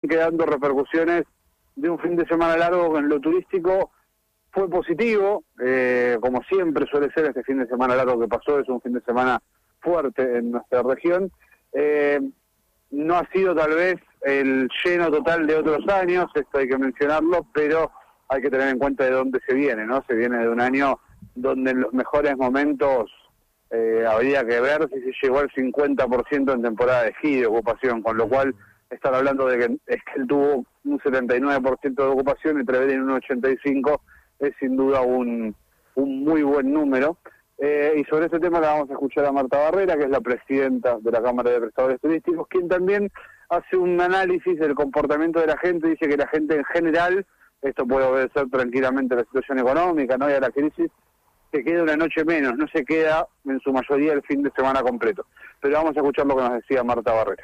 quedando repercusiones de un fin de semana largo en lo turístico. Fue positivo, como siempre suele ser este fin de semana largo que pasó, es un fin de semana fuerte en nuestra región. No ha sido tal vez el lleno total de otros años, esto hay que mencionarlo, pero hay que tener en cuenta de dónde se viene, ¿no? Se viene de un año donde en los mejores momentos habría que ver si se llegó al 50% en temporada de esquí de ocupación, con lo cual están hablando de que Esquel tuvo un 79% de ocupación y Trevelin en un 85%, es sin duda un muy buen número. Y sobre este tema la vamos a escuchar a Marta Barrera, que es la presidenta de la Cámara de Prestadores Turísticos, quien también hace un análisis del comportamiento de la gente. Dice que la gente en general, esto puede obedecer tranquilamente a la situación económica, ¿no?, y a la crisis, se queda una noche menos, no se queda en su mayoría el fin de semana completo. Pero vamos a escuchar lo que nos decía Marta Barrera.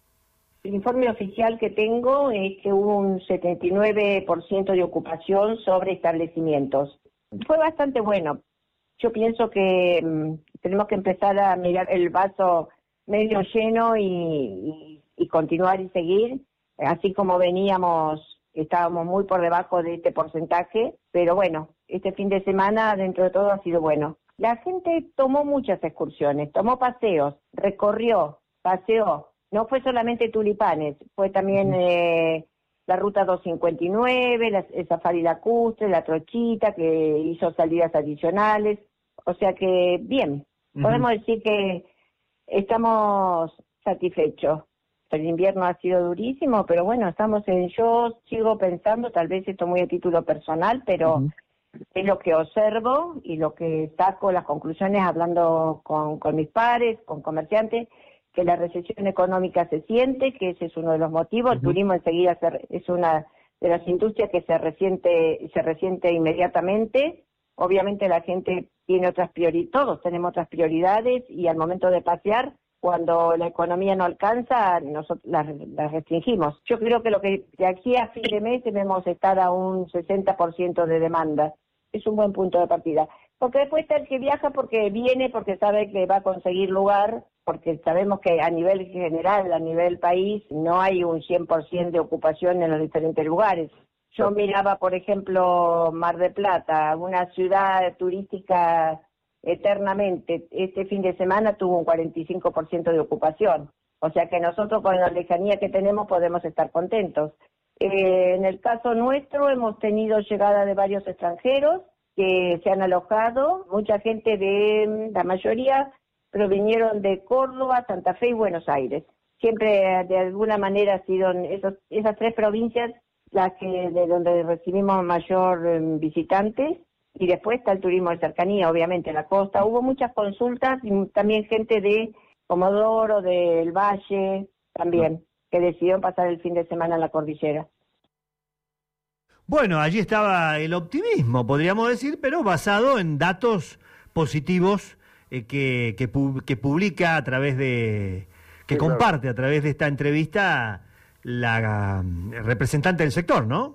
El informe oficial que tengo es que hubo un 79% de ocupación sobre establecimientos. Fue bastante bueno. Yo pienso que tenemos que empezar a mirar el vaso medio lleno y continuar y seguir, así como veníamos, estábamos muy por debajo de este porcentaje, pero bueno, este fin de semana dentro de todo ha sido bueno. La gente tomó muchas excursiones, tomó paseos, recorrió, paseó, no fue solamente Tulipanes, fue también la Ruta 259, el Safari Lacustre, la Trochita, que hizo salidas adicionales. O sea que, bien, podemos decir que estamos satisfechos. El invierno ha sido durísimo, pero bueno, yo sigo pensando, tal vez esto muy a título personal, pero es lo que observo y lo que saco las conclusiones hablando con mis pares, con comerciantes, que la recesión económica se siente, que ese es uno de los motivos. El turismo enseguida es una de las industrias que se resiente inmediatamente. Obviamente la gente tiene otras prioridades, todos tenemos otras prioridades, y al momento de pasear, cuando la economía no alcanza, nosotros las restringimos. Yo creo que de aquí a fin de mes debemos estar a un 60% de demanda. Es un buen punto de partida. Porque después está el que viaja porque viene, porque sabe que va a conseguir lugar, porque sabemos que a nivel general, a nivel país, no hay un 100% de ocupación en los diferentes lugares. Yo miraba, por ejemplo, Mar del Plata, una ciudad turística eternamente. Este fin de semana tuvo un 45% de ocupación. O sea que nosotros, con la lejanía que tenemos, podemos estar contentos. En el caso nuestro, hemos tenido llegada de varios extranjeros que se han alojado. Mucha gente la mayoría provinieron de Córdoba, Santa Fe y Buenos Aires. Siempre, de alguna manera, han sido esas tres provincias de donde recibimos mayor visitantes, y después está el turismo de cercanía, obviamente, la costa. Hubo muchas consultas y también gente de Comodoro, del Valle, también, que decidió pasar el fin de semana en la cordillera. Bueno, allí estaba el optimismo, podríamos decir, pero basado en datos positivos que publica a través de... que comparte a través de esta entrevista la representante del sector, ¿no?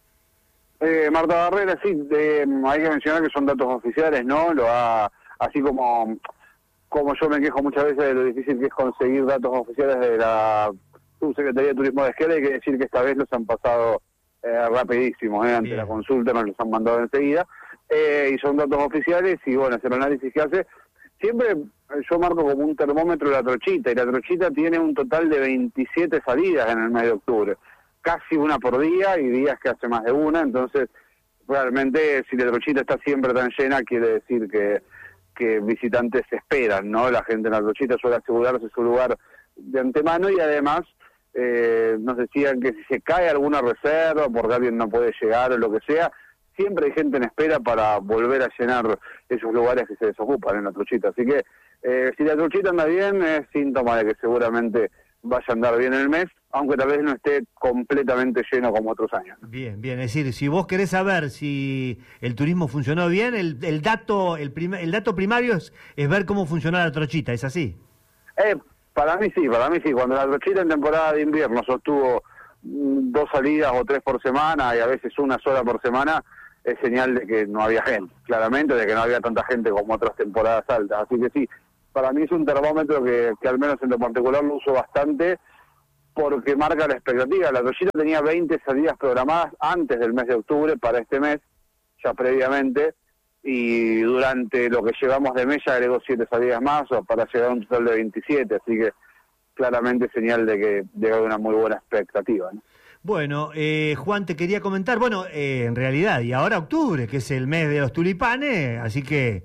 Marta Barrera, sí, hay que mencionar que son datos oficiales, ¿no? Así como yo me quejo muchas veces de lo difícil que es conseguir datos oficiales de la Subsecretaría de Turismo de Esquel, hay que decir que esta vez los han pasado rapidísimo, ante la consulta nos los han mandado enseguida, y son datos oficiales, y bueno, es el análisis que hace. Siempre yo marco como un termómetro la Trochita, y la Trochita tiene un total de 27 salidas en el mes de octubre, casi una por día, y días que hace más de una. Entonces realmente, si la Trochita está siempre tan llena, quiere decir que visitantes esperan, ¿no? La gente en la Trochita suele asegurarse su lugar de antemano, y además nos decían que si se cae alguna reserva porque alguien no puede llegar o lo que sea, siempre hay gente en espera para volver a llenar esos lugares que se desocupan en la Trochita. Así que si la Trochita anda bien, es síntoma de que seguramente vaya a andar bien el mes, aunque tal vez no esté completamente lleno como otros años. Bien, es decir, si vos querés saber si el turismo funcionó bien, el dato primario es ver cómo funcionó la Trochita, ¿es así? Para mí sí. Cuando la Trochita en temporada de invierno sostuvo 2 salidas o 3 por semana, y a veces una sola por semana, es señal de que no había gente, claramente, de que no había tanta gente como otras temporadas altas. Así que sí, para mí es un termómetro que al menos en lo particular lo uso bastante, porque marca la expectativa. La Trochita tenía 20 salidas programadas antes del mes de octubre para este mes, ya previamente, y durante lo que llevamos de mes ya agregó 7 salidas más, o para llegar a un total de 27, así que claramente señal de que hay una muy buena expectativa, ¿no? Bueno, Juan, te quería comentar, bueno, en realidad, y ahora octubre, que es el mes de los tulipanes, así que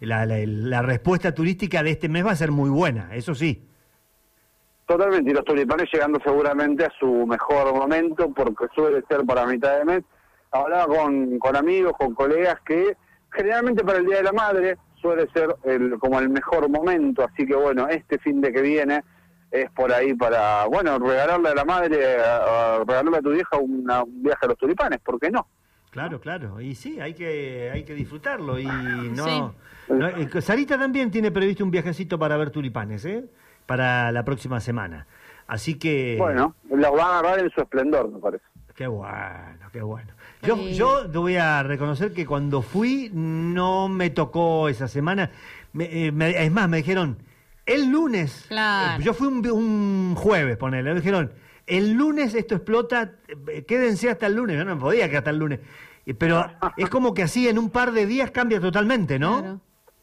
la respuesta turística de este mes va a ser muy buena, eso sí. Totalmente, y los tulipanes llegando seguramente a su mejor momento, porque suele ser para mitad de mes. Hablaba con amigos, con colegas, que generalmente para el Día de la Madre suele ser como el mejor momento, así que bueno, este fin de que viene es por ahí para, bueno, regalarle a la madre, regalarle a tu vieja un viaje a los tulipanes, ¿por qué no? Claro, claro, y sí, hay que disfrutarlo, y no, Sí. Sarita también tiene previsto un viajecito para ver tulipanes, para la próxima semana, así que... Bueno, los van a agarrar en su esplendor, me parece. Qué bueno, qué bueno. Yo voy a reconocer que cuando fui no me tocó esa semana, es más, me dijeron... El lunes, Claro. Yo fui un jueves, ponele, me dijeron, el lunes esto explota, quédense hasta el lunes. Yo no me podía quedar hasta el lunes. Pero es como que así en un par de días cambia totalmente, ¿no? Claro.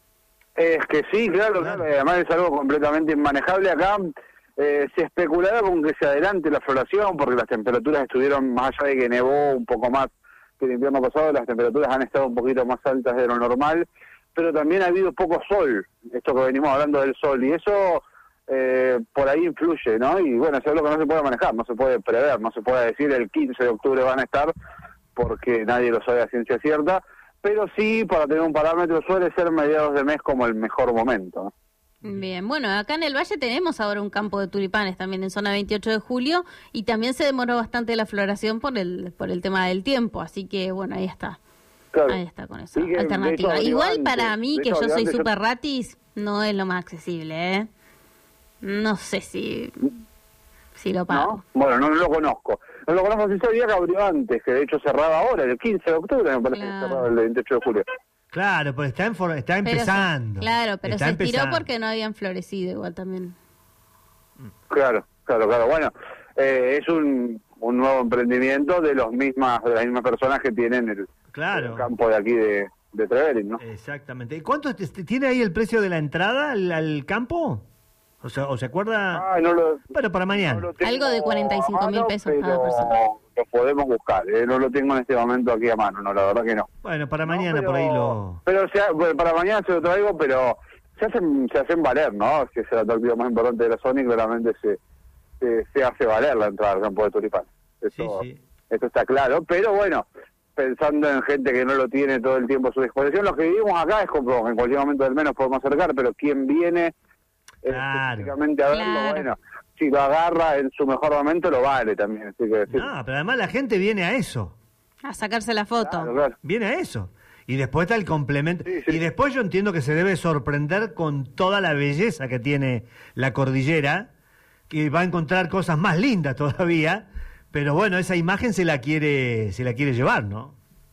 Es que sí, claro. Además es algo completamente inmanejable. Acá se especulaba con que se adelante la floración, porque las temperaturas estuvieron, más allá de que nevó un poco más que el invierno pasado, las temperaturas han estado un poquito más altas de lo normal, pero también ha habido poco sol, esto que venimos hablando del sol, y eso por ahí influye, ¿no? Y bueno, eso es lo que no se puede manejar, no se puede prever, no se puede decir el 15 de octubre van a estar, porque nadie lo sabe a ciencia cierta, pero sí, para tener un parámetro, suele ser mediados de mes como el mejor momento, ¿no? Bien, bueno, acá en el Valle tenemos ahora un campo de tulipanes también en zona 28 de julio y también se demoró bastante la floración por el tema del tiempo, así que bueno, ahí está. Claro. Ahí está con esa Sí, que, de alternativa. hecho, Igual antes, para mí, de que hecho, yo soy antes super ratis, no es lo más accesible, ¿eh? No sé si lo pago. ¿No? Bueno, no lo conozco. No lo conozco, si sabía que abrió antes, que de hecho cerraba ahora, el 15 de octubre me parece Claro. que cerraba el 28 de julio. Claro, pues está empezando. Claro, pero Está se estiró empezando. porque no habían florecido igual también. Claro. Bueno, es un nuevo emprendimiento de las mismas personas que tienen el campo de aquí de Treverin, ¿no? Exactamente. ¿Y cuánto tiene ahí el precio de la entrada al campo? ¿O se acuerda? Bueno, para mañana. No tengo Algo de 45.000 pesos pero cada persona. Lo podemos buscar, no lo tengo en este momento aquí a mano, no, la verdad que no. Bueno, para mañana por ahí lo... Pero para mañana se lo traigo, pero se hacen valer, ¿no? Que es el atractivo más importante de la zona y claramente se hace valer la entrada al campo de Tulipán. Esto está claro, pero bueno, pensando en gente que no lo tiene todo el tiempo a su disposición, los que vivimos acá es como en cualquier momento del menos podemos acercar, pero quien viene específicamente a verlo, bueno, si lo agarra en su mejor momento lo vale también. Así que, no, pero además la gente viene a eso. A sacarse la foto. Claro. Viene a eso. Y después está el complemento. Sí. Y después yo entiendo que se debe sorprender con toda la belleza que tiene la cordillera, que va a encontrar cosas más lindas todavía, pero bueno, esa imagen se la quiere llevar, ¿no?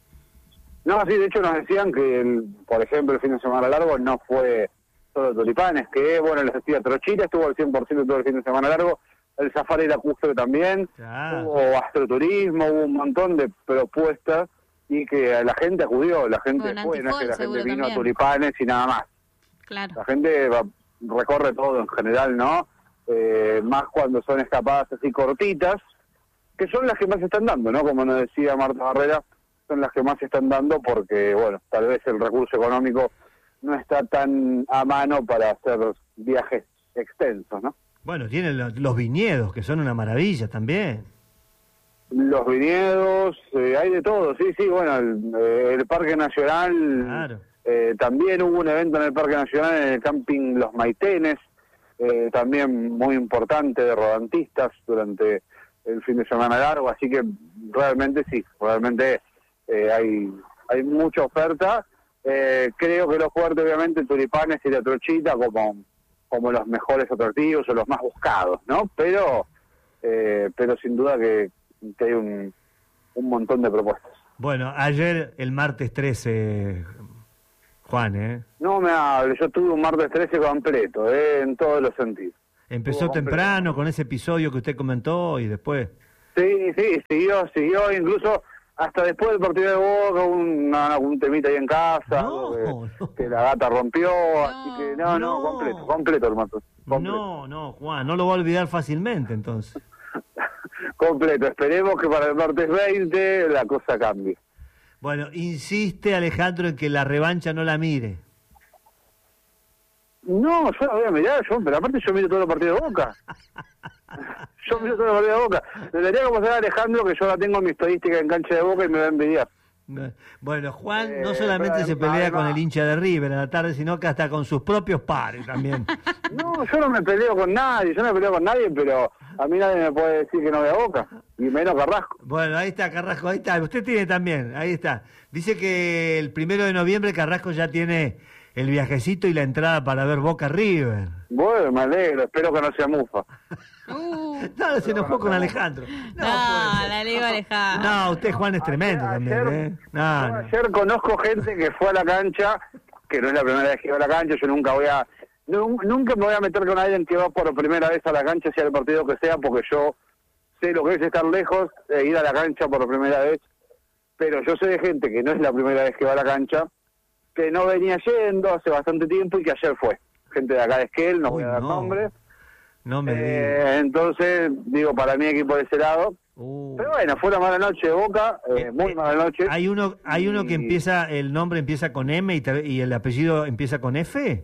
No, sí, de hecho nos decían que, por ejemplo, el fin de semana largo no fue solo tulipanes, que bueno, les decía, Trochita estuvo al 100% todo el fin de semana largo, el safari lacustre también, hubo astroturismo, hubo un montón de propuestas y que la gente acudió, la gente fue, no es que la gente vino también a tulipanes y nada más. Claro. La gente recorre todo en general, ¿no? Más cuando son escapadas así cortitas, que son las que más están dando, ¿no? Como nos decía Marta Barrera, son las que más están dando porque, bueno, tal vez el recurso económico no está tan a mano para hacer viajes extensos, ¿no? Bueno, tienen los viñedos, que son una maravilla también. Los viñedos, hay de todo, sí, bueno, el Parque Nacional, también hubo un evento en el Parque Nacional, en el camping Los Maitenes, también muy importante de rodantistas durante el fin de semana largo, así que realmente hay mucha oferta. Creo que lo fuerte, obviamente, tulipanes y la Trochita como los mejores atractivos o los más buscados, ¿no? Pero sin duda que hay un montón de propuestas. Bueno, ayer, el martes 13, Juan, No me hables, yo tuve un martes 13 completo, en todos los sentidos. Empezó temprano con ese episodio que usted comentó y después... Sí, siguió, incluso hasta después del partido de Boca, un temita ahí en casa, No. que la gata rompió, así que completo, hermano. No, Juan, no lo va a olvidar fácilmente entonces. Completo, esperemos que para el martes 20 la cosa cambie. Bueno, insiste Alejandro en que la revancha no la mire. No, yo la voy a mirar, pero aparte yo miro todos los partidos de Boca. Yo miro todos los partidos de Boca. Debería como ser Alejandro, que yo la tengo en mi estadística en cancha de Boca y me va a envidiar. Bueno, Juan no solamente se pelea con el hincha de River en la tarde, sino que hasta con sus propios pares también. No, yo no me peleo con nadie, pero a mí nadie me puede decir que no vea Boca, y menos Carrasco. Bueno, ahí está Carrasco, ahí está. Usted tiene también, ahí está. Dice que el 1 de noviembre Carrasco ya tiene el viajecito y la entrada para ver Boca River. Bueno, me alegro, espero que no sea mufa. No, se enojó con Alejandro. No, la digo Alejandro. No, usted, Juan, es tremendo también, ¿eh? No. Ayer conozco gente que fue a la cancha, que no es la primera vez que va a la cancha, yo nunca me voy a meter con alguien que va por primera vez a la cancha, sea el partido que sea, porque yo sé lo que es estar lejos e ir a la cancha por primera vez, pero yo sé de gente que no es la primera vez que va a la cancha, que no venía yendo hace bastante tiempo y que ayer fue. Gente de acá de Esquel, no voy a dar nombres. No me diga. Entonces, digo, para mí equipo de ese lado. Pero bueno, fue una mala noche de Boca, muy mala noche. Hay uno que empieza, el nombre empieza con M y el apellido empieza con F.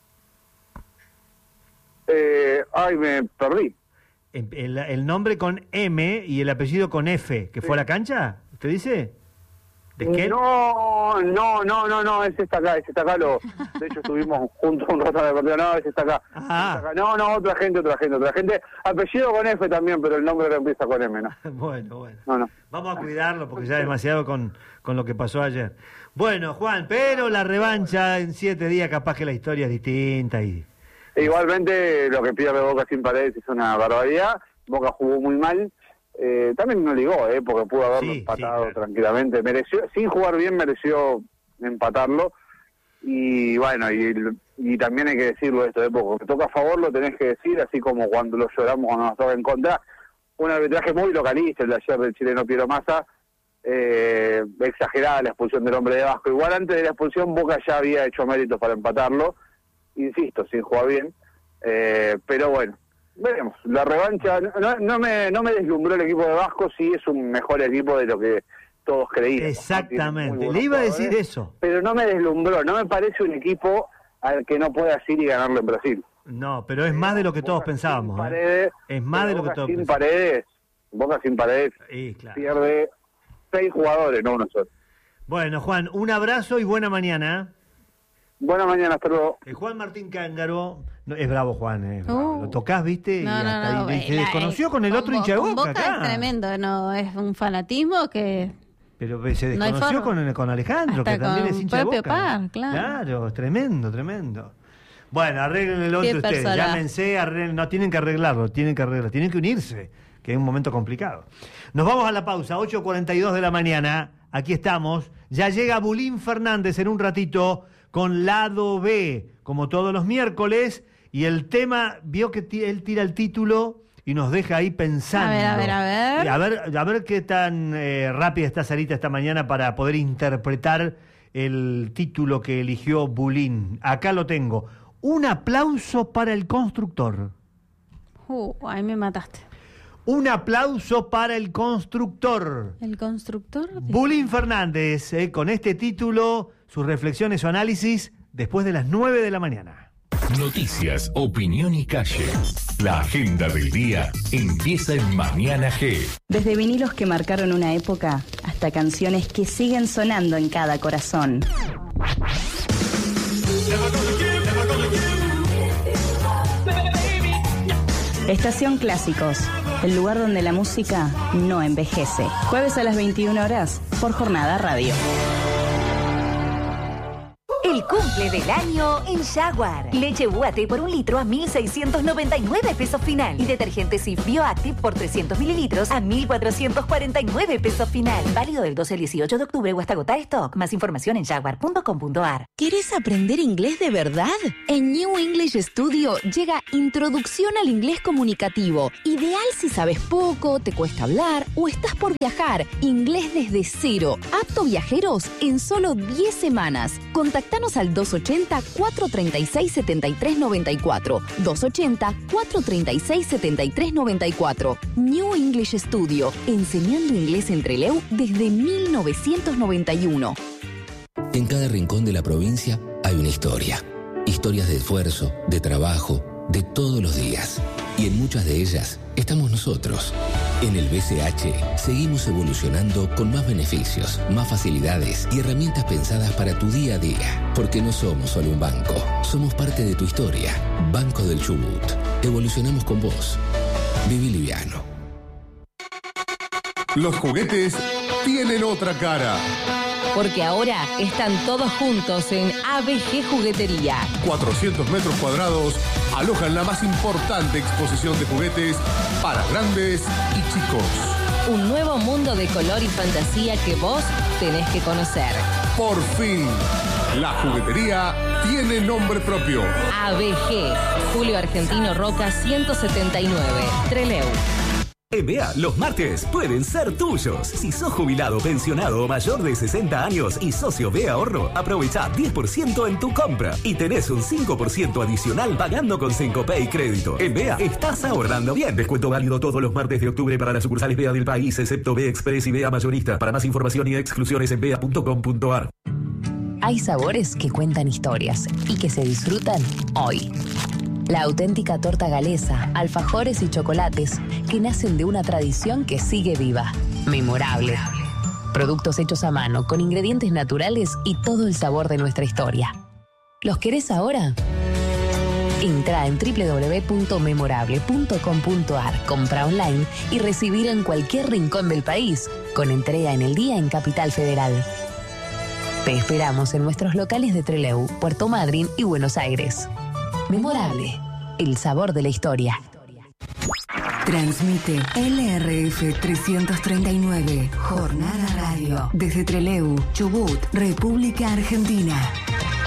Me perdí. El nombre con M y el apellido con F, que fue a la cancha, ¿usted dice? ¿De qué? No, ese está acá, de hecho estuvimos juntos un rato en el partido, no, ese está acá. No, otra gente, apellido con F también, pero el nombre no empieza con M, ¿no? Bueno. No. Vamos a cuidarlo porque ya demasiado con lo que pasó ayer. Bueno, Juan, pero la revancha en 7 días capaz que la historia es distinta y... Igualmente lo que pierde Boca sin Paredes es una barbaridad, Boca jugó muy mal. También no ligó, porque pudo haberlo empatado tranquilamente. Sin jugar bien, mereció empatarlo. Y bueno, y también hay que decirlo esto, porque cuando te toca a favor lo tenés que decir, así como cuando lo lloramos cuando nos toca en contra. Un arbitraje muy localista, el de ayer del chileno Piero Massa, exagerada la expulsión del hombre de Vasco. Igual antes de la expulsión Boca ya había hecho méritos para empatarlo, insisto, sin jugar bien. Pero bueno. Veremos, la revancha no me deslumbró el equipo de Vasco, sí es un mejor equipo de lo que todos creíamos. Exactamente, le iba a decir eso. Pero no me deslumbró, no me parece un equipo al que no puedas ir y ganarlo en Brasil. No, pero es más de lo que todos pensábamos. Paredes, es más de lo que todos pensábamos. Boca sin Paredes claro. Pierde 6 jugadores, no uno solo. Bueno, Juan, un abrazo y buena mañana. Buena mañana, hasta luego. Juan Martín Cángaro, es bravo Juan, es bravo. Lo tocás, ¿viste? No, se desconoció con el otro hincha de Boca acá. Es tremendo, no, es un fanatismo que... Pero se desconoció con Alejandro, hasta que también es hincha de Boca. Par, claro, es tremendo. Bueno, arreglen el otro ustedes, llámense, no tienen que arreglarlo, tienen que unirse, que es un momento complicado. Nos vamos a la pausa, 8:42 de la mañana, aquí estamos, ya llega Bulín Fernández en un ratito, con Lado B, como todos los miércoles, y el tema, vio que él tira el título y nos deja ahí pensando. A ver qué tan rápida está Sarita esta mañana para poder interpretar el título que eligió Bulín. Acá lo tengo. Un aplauso para el constructor. Ahí me mataste. Un aplauso para el constructor. ¿El constructor? Bulín Fernández, con este título, sus reflexiones o análisis después de las 9 de la mañana. Noticias, opinión y calle. La agenda del día empieza en Mañana G. Desde vinilos que marcaron una época hasta canciones que siguen sonando en cada corazón. Estación Clásicos, el lugar donde la música no envejece. Jueves a las 21 horas por Jornada Radio. El El cumple del año en Jaguar. Leche UAT por 1 litro a 1.699 pesos final. Y detergente Cif Bioactive por 300 mililitros a 1.449 pesos final. Válido del 12 al 18 de octubre o hasta agotar stock. Más información en jaguar.com.ar. ¿Querés aprender inglés de verdad? En New English Studio llega Introducción al Inglés Comunicativo. Ideal si sabes poco, te cuesta hablar o estás por viajar. Inglés desde cero. Apto viajeros en solo 10 semanas. Contactanos al 280-436-7394. 280-436-7394. New English Studio. Enseñando inglés en Trelew desde 1991. En cada rincón de la provincia hay una historia. Historias de esfuerzo, de trabajo, de todos los días. Y en muchas de ellas estamos nosotros. En el BCH seguimos evolucionando con más beneficios, más facilidades y herramientas pensadas para tu día a día. Porque no somos solo un banco, somos parte de tu historia. Banco del Chubut. Evolucionamos con vos. Viví liviano. Los juguetes tienen otra cara. Porque ahora están todos juntos en ABG Juguetería. 400 metros cuadrados alojan la más importante exposición de juguetes para grandes y chicos. Un nuevo mundo de color y fantasía que vos tenés que conocer. Por fin, la juguetería tiene nombre propio. ABG, Julio Argentino Roca 179, Trelew. En BEA, los martes pueden ser tuyos. Si sos jubilado, pensionado o mayor de 60 años y socio BEA Ahorro, aprovecha 10% en tu compra y tenés un 5% adicional pagando con Syncopay Crédito. En BEA estás ahorrando bien. Descuento válido todos los martes de octubre para las sucursales BEA del país, excepto BEA Express y BEA Mayorista. Para más información y exclusiones en bea.com.ar. Hay sabores que cuentan historias y que se disfrutan hoy. La auténtica torta galesa, alfajores y chocolates que nacen de una tradición que sigue viva. Memorable. Productos hechos a mano, con ingredientes naturales y todo el sabor de nuestra historia. ¿Los querés ahora? Entra en www.memorable.com.ar, compra online y recibir en cualquier rincón del país, con entrega en el día en Capital Federal. Te esperamos en nuestros locales de Trelew, Puerto Madryn y Buenos Aires. Memorable, el sabor de la historia. Transmite LRF 339, Jornada Radio, desde Trelew, Chubut, República Argentina.